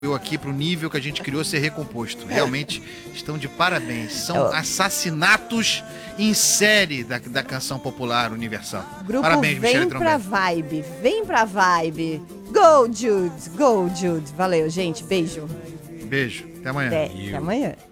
aqui pro nível que a gente criou ser recomposto. Realmente estão de parabéns. São assassinatos em série da canção popular universal. Grupo Parabéns, Michele Vem pra Trombetta. Vibe, vem pra Vibe. Go, Jude, go, Jude. Valeu, gente. Beijo. Beijo. Até amanhã. Até amanhã.